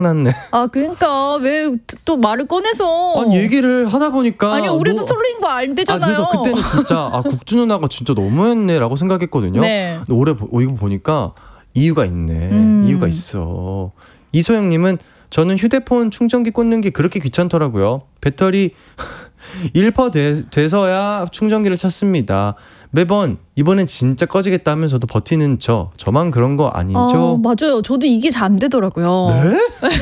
났네. 아 그러니까 왜 또 말을 꺼내서 아니 얘기를 하다 보니까 아니 우리도 설레인 거 알대잖아요. 그래서 그때는 진짜 국주 누나가 진짜 너무했네라고 생각했거든요. 네. 근데 올해 이거 보니까 이유가 있네. 이유가 있어. 이소영님은 저는 휴대폰 충전기 꽂는 게 그렇게 귀찮더라고요. 배터리 1% 돼서야 충전기를 찾습니다. 매번 이번엔 진짜 꺼지겠다 하면서도 버티는 저만 그런 거 아니죠? 맞아요. 저도 이게 잘 안 되더라고요. 네?